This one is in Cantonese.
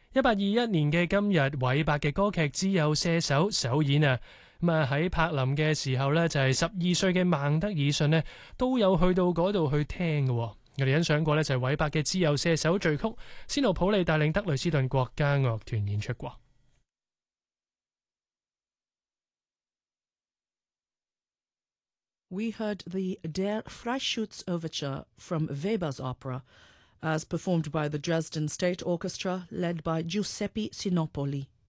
1821年嘅今日，韋伯嘅歌劇《只有射手》首演啊！喺柏林嘅時候呢，就係12歲嘅孟德爾遜呢都有去到嗰度去聽嘅。我哋欣賞過呢，就係韋伯嘅《只有射手》序曲，斯諾普利帶領德累斯頓國家樂團演出過。 We heard the Der Freischütz Overture from Weber's opera, as performed by the Dresden State Orchestra, led by Giuseppe Sinopoli.